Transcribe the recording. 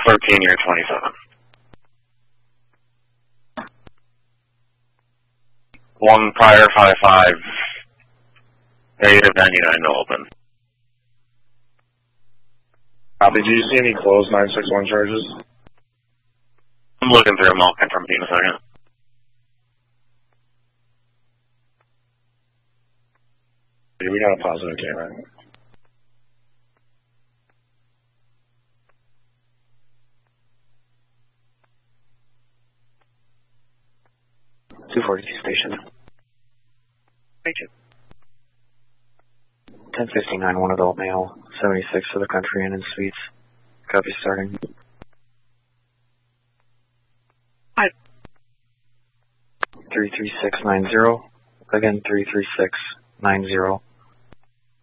13 year 27. 1 prior 5-5. Negative 99 no open. Copy. Do you see any closed 961 charges? I'm looking through them. I'll confirm with you in a second. We got a positive camera. Station. Thank you. 1059, one adult male, 76 for the country inn and suites. Copy starting. Hi. 33690. Again, 33690.